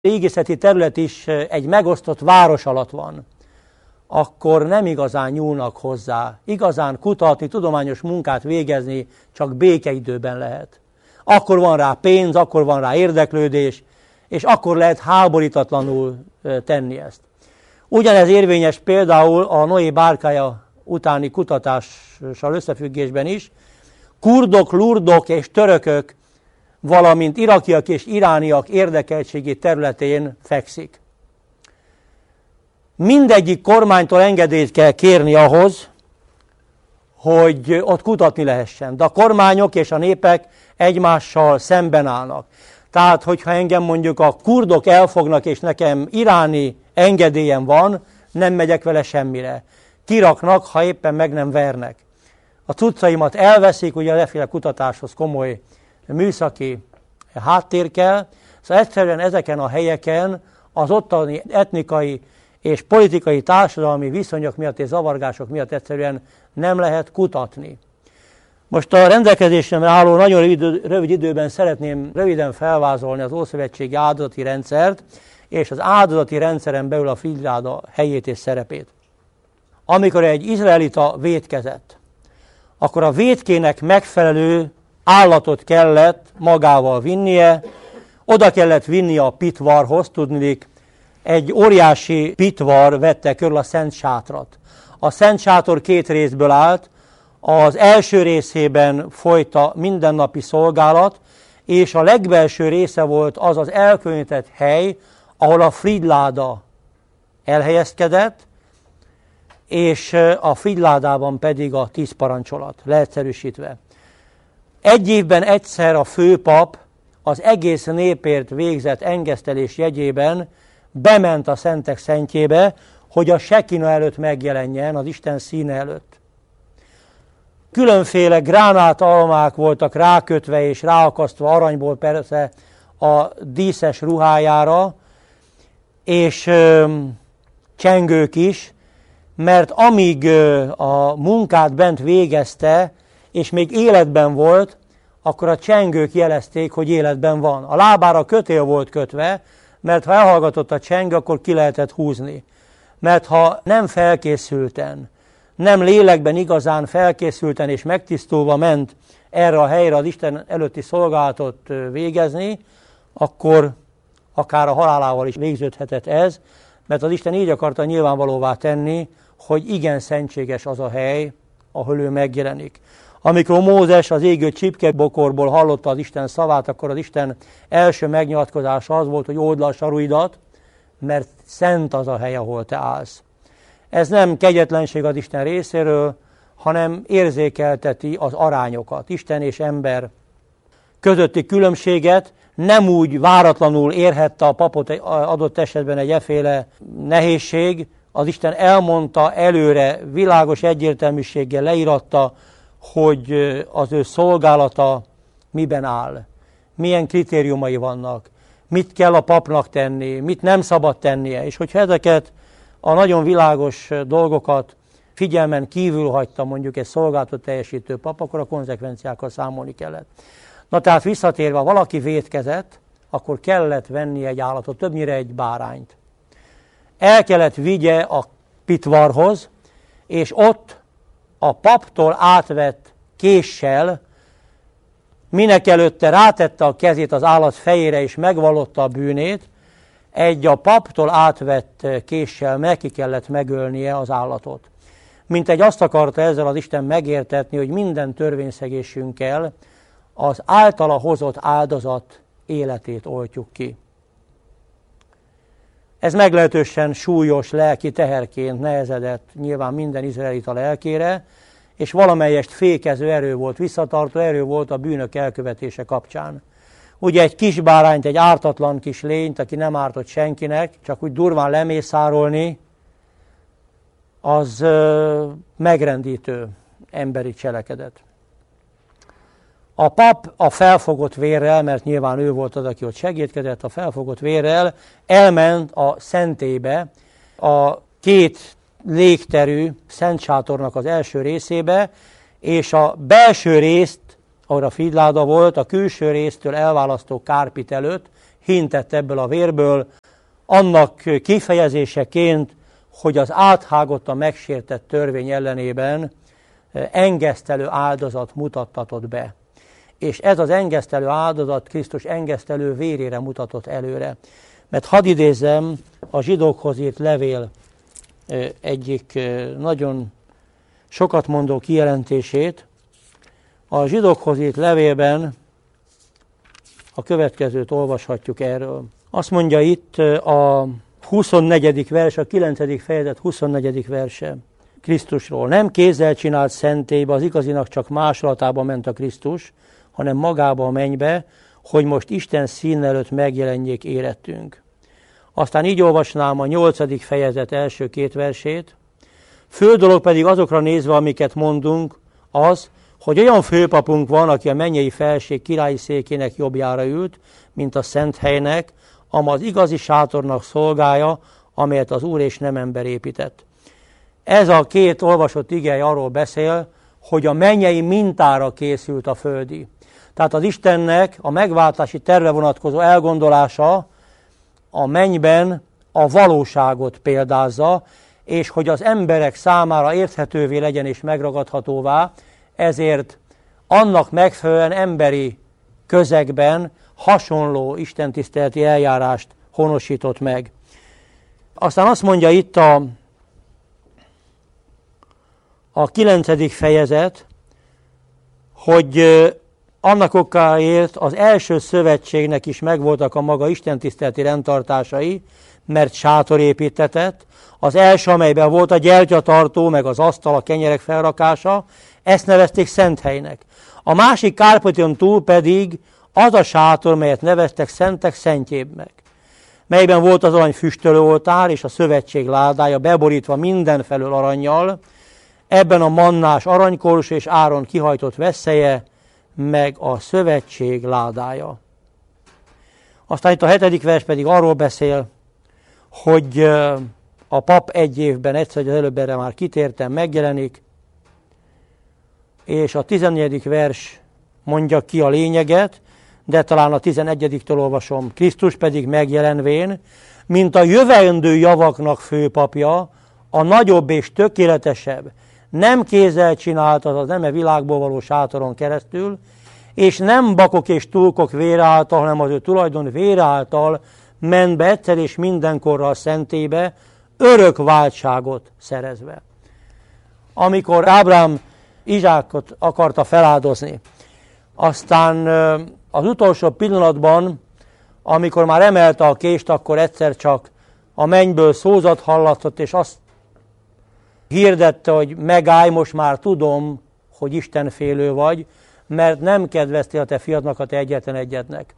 régészeti terület is egy megosztott város alatt van, akkor nem igazán nyúlnak hozzá. Igazán kutatni, tudományos munkát végezni csak békeidőben lehet. Akkor van rá pénz, akkor van rá érdeklődés, és akkor lehet háborítatlanul tenni ezt. Ugyanez érvényes például a Noé bárkája utáni kutatással összefüggésben is. Kurdok, lurdok és törökök, valamint irakiak és irániak érdekeltségi területén fekszik. Mindegyik kormánytól engedélyt kell kérni ahhoz, hogy ott kutatni lehessen. De a kormányok és a népek egymással szemben állnak. Tehát, hogyha engem mondjuk a kurdok elfognak, és nekem iráni engedélyem van, nem megyek vele semmire. Kiraknak, ha éppen meg nem vernek. A cuccaimat elveszik, ugye leféle kutatáshoz komoly műszaki háttér kell. Szóval egyszerűen ezeken a helyeken az ottani etnikai és politikai társadalmi viszonyok miatt és zavargások miatt egyszerűen nem lehet kutatni. Most a rendelkezésemre álló nagyon rövid időben szeretném röviden felvázolni az ószövetségi áldozati rendszert, és az áldozati rendszeren belül a Frigyláda helyét és szerepét. Amikor egy izraelita vétkezett, akkor a vétkének megfelelő állatot kellett magával vinnie, oda kellett vinnie a pitvarhoz, tudniillik, egy óriási pitvar vette körül a Szent Sátrat. A Szent Sátor két részből állt, az első részében folyt a mindennapi szolgálat, és a legbelső része volt az az elkülönített hely, ahol a Frigyláda elhelyezkedett, és a Frigyládában pedig a 10 parancsolat, leegyszerűsítve. Egy évben egyszer a főpap az egész népért végzett engesztelés jegyében bement a Szentek Szentjébe, hogy a sekina előtt megjelenjen, az Isten színe előtt. Különféle gránátalmák voltak rákötve és ráakasztva aranyból persze a díszes ruhájára, és csengők is, mert amíg a munkát bent végezte, és még életben volt, akkor a csengők jelezték, hogy életben van. A lábára kötél volt kötve, mert ha elhallgatott a csengő, akkor ki lehetett húzni. Mert ha nem felkészülten, nem lélekben igazán felkészülten és megtisztulva ment erre a helyre az Isten előtti szolgálatot végezni, akkor akár a halálával is végződhetett ez, mert az Isten így akarta nyilvánvalóvá tenni, hogy igen szentséges az a hely, ahol ő megjelenik. Amikor Mózes az égő csipkebokorból hallotta az Isten szavát, akkor az Isten első megnyilatkozása az volt, hogy old le a saruidat, mert szent az a hely, ahol te állsz. Ez nem kegyetlenség az Isten részéről, hanem érzékelteti az arányokat. Isten és ember közötti különbséget nem úgy váratlanul érhette a papot adott esetben egy efféle nehézség, az Isten elmondta előre, világos egyértelműséggel leíratta, hogy az ő szolgálata miben áll, milyen kritériumai vannak, mit kell a papnak tenni, mit nem szabad tennie, és hogyha ezeket a nagyon világos dolgokat figyelmen kívül hagyta mondjuk egy szolgálatot teljesítő pap, akkor a konzekvenciákkal számolni kellett. Na tehát visszatérve, ha valaki vétkezett, akkor kellett venni egy állatot, többnyire egy bárányt. El kellett vigye a pitvarhoz, és ott a paptól átvett késsel, minek előtte rátette a kezét az állat fejére és megvallotta a bűnét, egy a paptól átvett késsel neki kellett megölnie az állatot. Mintegy azt akarta ezzel az Isten megértetni, hogy minden törvényszegésünkkel az általa hozott áldozat életét oltjuk ki. Ez meglehetősen súlyos lelki teherként nehezedett nyilván minden izraelita lelkére, és valamelyest fékező erő volt, visszatartó erő volt a bűnök elkövetése kapcsán. Ugye egy kis bárányt, egy ártatlan kis lényt, aki nem ártott senkinek, csak úgy durván lemészárolni, az megrendítő emberi cselekedet. A pap a felfogott vérrel, mert nyilván ő volt az, aki ott segítkezett, a felfogott vérrel elment a szentélybe, a két légterű Szent Sátornak az első részébe, és a belső részt, ahol a Frigyláda volt, a külső résztől elválasztó kárpit előtt hintett ebből a vérből, annak kifejezéseként, hogy az áthágott, a megsértett törvény ellenében engesztelő áldozat mutattatott be. És ez az engesztelő áldozat Krisztus engesztelő vérére mutatott előre. Mert hadd idézzem a zsidókhoz írt levél egyik nagyon sokat mondó kijelentését. A zsidókhoz írt levélben a következőt olvashatjuk erről. Azt mondja itt a 24. vers, a 9. fejezet 24. verse Krisztusról. Nem kézzel csinált szentélybe, az igazinak csak másolatába ment a Krisztus, hanem magába a mennybe, hogy most Isten szín előtt megjelenjék érettünk. Aztán így olvasnám a 8. fejezet első 2 versét. Fő dolog pedig azokra nézve, amiket mondunk, az, hogy olyan főpapunk van, aki a mennyei felség királyi székének jobbjára ült, mint a szent helynek, ama az igazi sátornak szolgálja, amelyet az Úr és nem ember épített. Ez a 2 olvasott ige arról beszél, hogy a mennyei mintára készült a földi. Tehát az Istennek a megváltási terve vonatkozó elgondolása a mennyben a valóságot példázza, és hogy az emberek számára érthetővé legyen és megragadhatóvá, ezért annak megfelelően emberi közegben hasonló istentiszteleti eljárást honosított meg. Aztán azt mondja itt a 9. fejezet, hogy annak okáért az első szövetségnek is megvoltak a maga istentiszteleti rendtartásai, mert sátor építetett. Az első, amelyben volt a gyertyatartó, meg az asztal, a kenyerek felrakása, ezt nevezték szent helynek. A másik kárpotyon túl pedig az a sátor, melyet neveztek szentek szentjébbnek, melyben volt az arany füstölőoltár és a szövetség ládája beborítva mindenfelől arannyal, ebben a mannás aranykorsó és Áron kihajtott vesszeje, meg a szövetség ládája. Aztán itt a 7. vers pedig arról beszél, hogy a pap egy évben egyszer, az előbb erre már kitértem, megjelenik, és a 14. vers mondja ki a lényeget, de talán a 11-től olvasom. Krisztus pedig megjelenvén, mint a jövendő javaknak főpapja, a nagyobb és tökéletesebb, nem kézzel csinált, az eme világból való sátoron keresztül, és nem bakok és tulkok vére által, hanem az ő tulajdon vére által ment be egyszer és mindenkorra a szentélybe, örök váltságot szerezve. Amikor Ábrám Izsákot akarta feláldozni, aztán az utolsó pillanatban, amikor már emelte a kést, akkor egyszer csak a mennyből szózat hallatszott, és azt hirdette, hogy megállj, most már tudom, hogy istenfélő vagy, mert nem kedveztél a te fiadnak, a te egyetlen egyednek.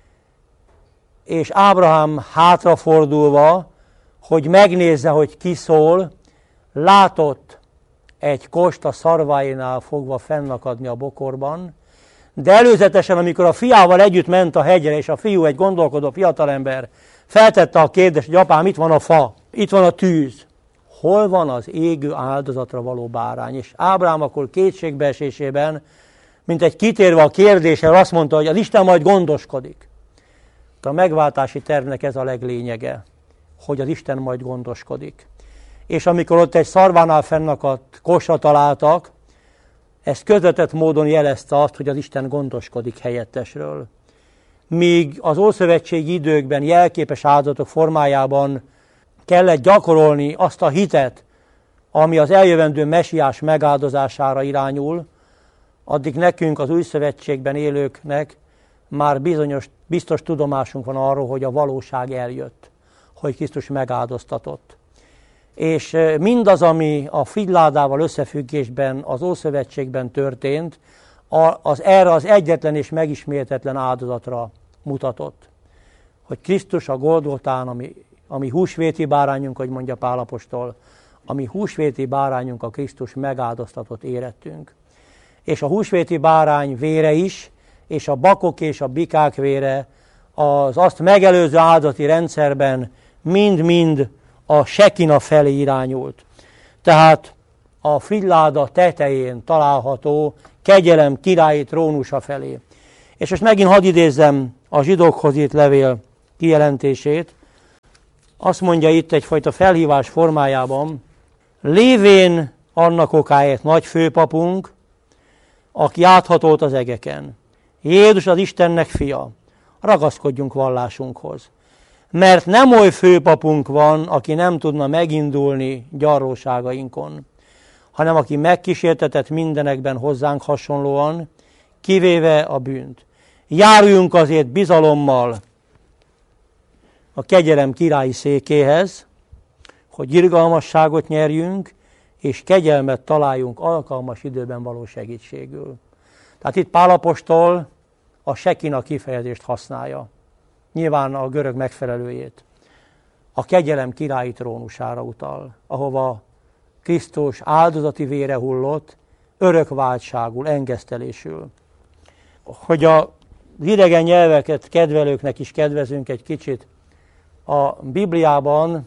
És Ábrahám hátrafordulva, hogy megnézze, hogy ki szól, látott egy kost a szarváinál fogva fennakadni a bokorban, de előzetesen, amikor a fiával együtt ment a hegyre, és a fiú, egy gondolkodó fiatalember, feltette a kérdést, hogy apám, itt van a fa, itt van a tűz, hol van az égő áldozatra való bárány? És Ábrám akkor kétségbeesésében, mint egy kitérve a kérdésre, azt mondta, hogy az Isten majd gondoskodik. A megváltási tervnek ez a leglényege, hogy az Isten majd gondoskodik. És amikor ott egy szarvánál fennakadt kosra találtak, ez közvetett módon jelezte azt, hogy az Isten gondoskodik helyettesről. Míg az ószövetségi időkben jelképes áldozatok formájában kellett gyakorolni azt a hitet, ami az eljövendő mesiás megáldozására irányul, addig nekünk, az új szövetségben élőknek már biztos tudomásunk van arról, hogy a valóság eljött, hogy Krisztus megáldoztatott. És mindaz, ami a figyládával összefüggésben az Ószövetségben történt, az erre az egyetlen és megismétetlen áldozatra mutatott. Hogy Krisztus a Golgotán, ami húsvéti bárányunk, hogy mondja Pál apostol, ami húsvéti bárányunk, a Krisztus megáldoztatott érettünk. És a húsvéti bárány vére is, és a bakok és a bikák vére az azt megelőző áldozati rendszerben mind-mind a Sekina felé irányult. Tehát a frigyláda tetején található kegyelem királyi trónusa felé. És most megint hadd idézzem a zsidókhoz írt levél kijelentését. Azt mondja itt egyfajta felhívás formájában, lévén annak okáért nagy főpapunk, aki áthatolt az egeken. Jézus az Istennek fia. Ragaszkodjunk vallásunkhoz. Mert nem oly főpapunk van, aki nem tudna megindulni gyarlóságainkon, hanem aki megkísértetett mindenekben hozzánk hasonlóan, kivéve a bűnt. Járuljunk azért bizalommal a kegyelem királyi székéhez, hogy irgalmasságot nyerjünk, és kegyelmet találjunk alkalmas időben való segítségül. Tehát itt Pál apostol a sekina kifejezést használja. Nyilván a görög megfelelőjét. A kegyelem királyi trónusára utal, ahova Krisztus áldozati vére hullott, örökváltságul, engesztelésül. Hogy az idegen nyelveket kedvelőknek is kedvezünk egy kicsit, a Bibliában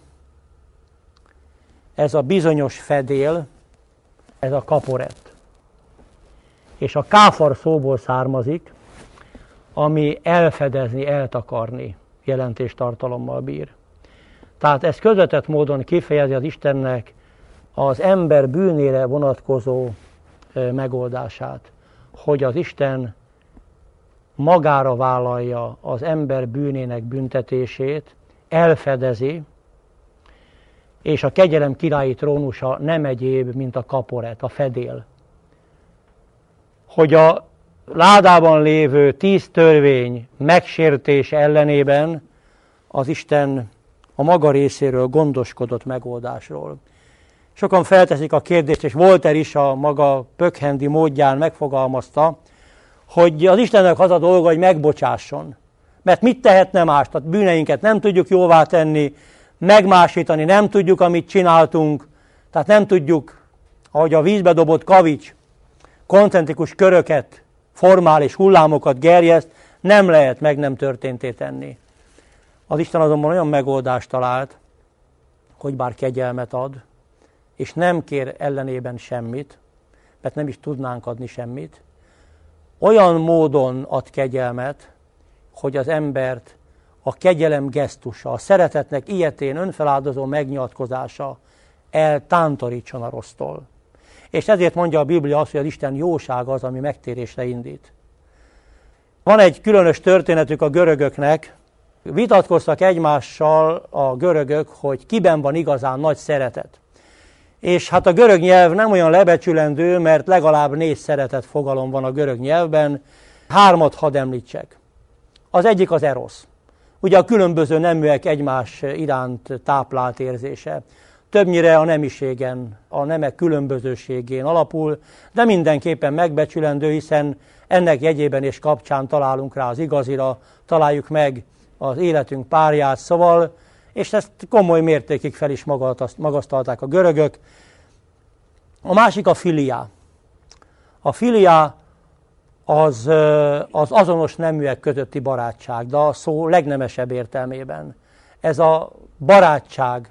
ez a bizonyos fedél, ez a kaporet. És a káfar szóból származik, ami elfedezni, eltakarni jelentéstartalommal bír. Tehát ez közvetett módon kifejezi az Istennek az ember bűnére vonatkozó megoldását, hogy az Isten magára vállalja az ember bűnének büntetését, elfedezi, és a kegyelem királyi trónusa nem egyéb, mint a kaporet, a fedél. Hogy a ládában lévő 10 törvény megsértése ellenében az Isten a maga részéről gondoskodott megoldásról. Sokan felteszik a kérdést, és Voltaire is a maga pökhendi módján megfogalmazta, hogy az Istennek az a dolga, hogy megbocsásson. Mert mit tehetne más? Tehát bűneinket nem tudjuk jóvá tenni, megmásítani, nem tudjuk, amit csináltunk, tehát nem tudjuk, ahogy a vízbe dobott kavics koncentrikus köröket formál és hullámokat gerjeszt, nem lehet meg nem történté tenni. Az Isten azonban olyan megoldást talált, hogy bár kegyelmet ad, és nem kér ellenében semmit, mert nem is tudnánk adni semmit, olyan módon ad kegyelmet, hogy az embert a kegyelem gesztusa, a szeretetnek ilyetén önfeláldozó megnyilatkozása eltántorítson a rossztól. És ezért mondja a Biblia azt, hogy az Isten jósága az, ami megtérésre indít. Van egy különös történetük a görögöknek. Vitatkoztak egymással a görögök, hogy kiben van igazán nagy szeretet. És hát a görög nyelv nem olyan lebecsülendő, mert legalább 4 szeretet fogalom van a görög nyelvben. 3-at hadd említsek. Az egyik az erosz. Ugye a különböző neműek egymás iránt táplált érzése. Többnyire a nemiségen, a nemek különbözőségén alapul, de mindenképpen megbecsülendő, hiszen ennek jegyében és kapcsán találunk rá az igazira, találjuk meg az életünk párját, szóval, és ezt komoly mértékig fel is magasztalták a görögök. A másik a filiá. A filiá az azonos neműek közötti barátság, de a szó legnemesebb értelmében. Ez a barátság,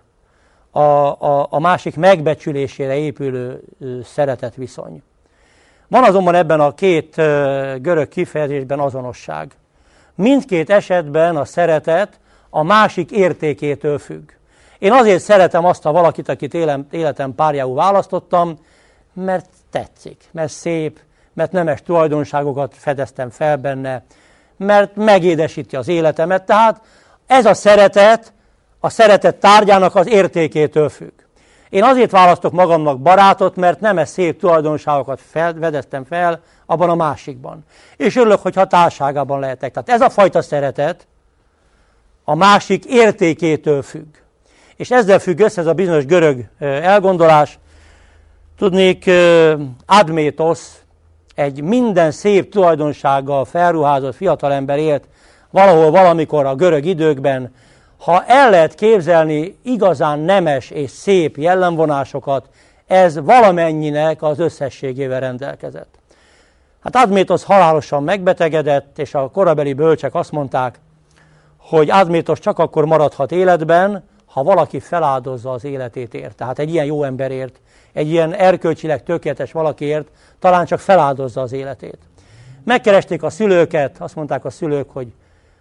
a másik megbecsülésére épülő szeretetviszony. Van azonban ebben a 2 görög kifejezésben azonosság. Mindkét esetben a szeretet a másik értékétől függ. Én azért szeretem azt a valakit, akit életem párjául választottam, mert tetszik, mert szép, mert nemes tulajdonságokat fedeztem fel benne, mert megédesíti az életemet. Tehát ez a szeretet tárgyának az értékétől függ. Én azért választok magamnak barátot, mert nemes szép tulajdonságokat fedeztem fel abban a másikban. És örülök, hogyha társágában lehetek. Tehát ez a fajta szeretet a másik értékétől függ. És ezzel függ össze ez a bizonyos görög elgondolás. Tudnék, Admétosz, egy minden szép tulajdonsággal felruházott fiatalember élt valahol valamikor a görög időkben. Ha el lehet képzelni igazán nemes és szép jellemvonásokat, ez valamennyinek az összességével rendelkezett. Hát Admétosz halálosan megbetegedett, és a korabeli bölcsek azt mondták, hogy Admétosz csak akkor maradhat életben, ha valaki feláldozza az életét ért. Tehát egy ilyen jó emberért, egy ilyen erkölcsileg tökéletes valakiért talán csak feláldozza az életét. Megkeresték a szülőket, azt mondták a szülők, hogy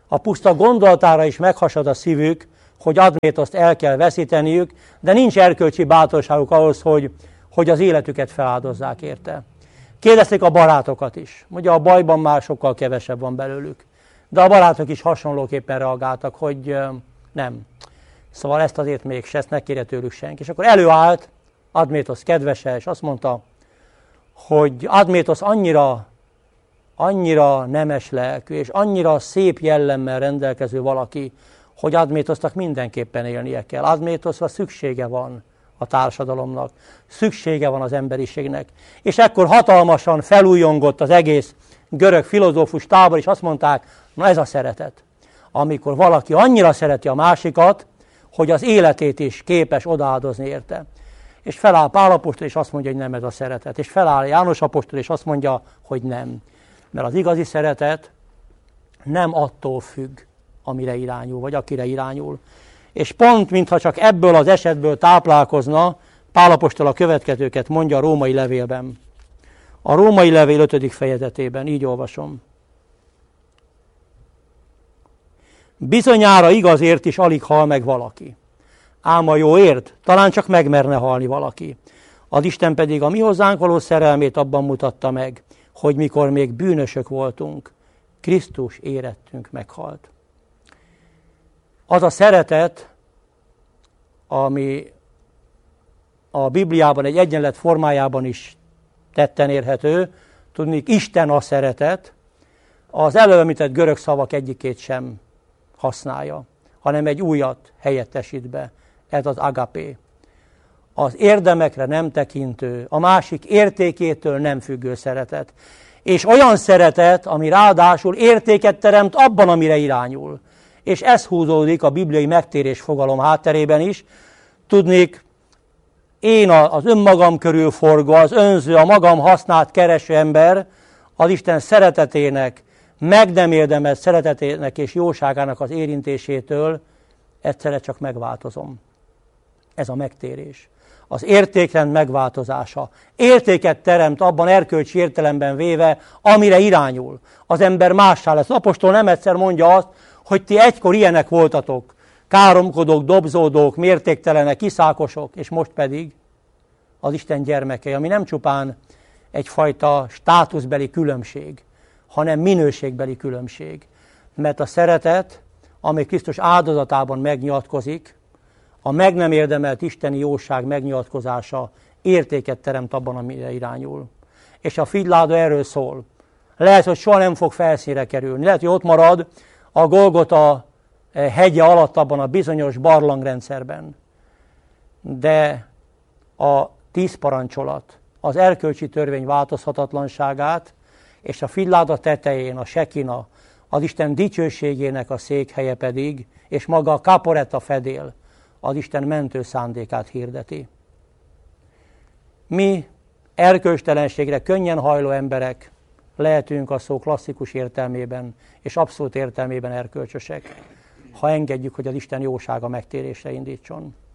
A puszta gondolatára is meghasad a szívük, hogy Admétoszt el kell veszíteniük, de nincs erkölcsi bátorságuk ahhoz, hogy az életüket feláldozzák érte. Kérdezték a barátokat is. Ugye a bajban már sokkal kevesebb van belőlük. De a barátok is hasonlóképpen reagáltak, hogy nem. Szóval ezt azért mégse, ezt ne kérje tőlük senki. És akkor előállt Admétosz kedvese, és azt mondta, hogy Admétosz annyira nemes lelkű, és annyira szép jellemmel rendelkező valaki, hogy Admétosznak mindenképpen élnie kell. Admétoszra szüksége van a társadalomnak, szüksége van az emberiségnek. És ekkor hatalmasan felújongott az egész görög filozófus tábor, és azt mondták, na ez a szeretet. Amikor valaki annyira szereti a másikat, hogy az életét is képes odaáldozni érte. És feláll Pál apostol, és azt mondja, hogy nem ez a szeretet. És feláll János apostol, és azt mondja, hogy nem. Mert az igazi szeretet nem attól függ, amire irányul, vagy akire irányul. És pont, mintha csak ebből az esetből táplálkozna, Pál apostol a következőket mondja a római levélben. A római levél 5. fejezetében, így olvasom. Bizonyára igazért is alig hal meg valaki. Ám a jóért talán csak megmerne halni valaki. Az Isten pedig a mi hozzánk való szerelmét abban mutatta meg, hogy mikor még bűnösök voltunk, Krisztus érettünk meghalt. Az a szeretet, ami a Bibliában egy egyenlet formájában is tetten érhető, tudni, Isten a szeretet, az előbb említett görög szavak egyikét sem használja, hanem egy újat helyettesít be. Ez az agapé. Az érdemekre nem tekintő, a másik értékétől nem függő szeretet. És olyan szeretet, ami ráadásul értéket teremt abban, amire irányul. És ez húzódik a bibliai megtérés fogalom hátterében is. Tudnék, én az önmagam körül forgó, az önző, a magam hasznát kereső ember az Isten szeretetének, meg nem érdemelt szeretetének és jóságának az érintésétől egyszerre csak megváltozom. Ez a megtérés. Az értékrend megváltozása. Értéket teremt abban erkölcsi értelemben véve, amire irányul. Az ember mássá lesz. Az apostol nem egyszer mondja azt, hogy ti egykor ilyenek voltatok. Káromkodók, dobzódók, mértéktelenek, kiszákosok, és most pedig az Isten gyermekei, ami nem csupán egyfajta státuszbeli különbség, hanem minőségbeli különbség. Mert a szeretet, ami Krisztus áldozatában megnyilatkozik, a meg nem érdemelt isteni jóság megnyilatkozása értéket teremt abban, amire irányul. És a figyláda erről szól. Lehet, hogy soha nem fog felszínre kerülni. Lehet, hogy ott marad a Golgota hegye alatt abban a bizonyos barlangrendszerben. De a 10 parancsolat, az erkölcsi törvény változhatatlanságát, és a figyláda tetején a sekina, az Isten dicsőségének a székhelye pedig, és maga a kaporetta fedél, az Isten mentő szándékát hirdeti. Mi erkölcstelenségre könnyen hajló emberek lehetünk a szó klasszikus értelmében és abszolút értelmében erkölcsösek, ha engedjük, hogy az Isten jósága megtérésre indítson.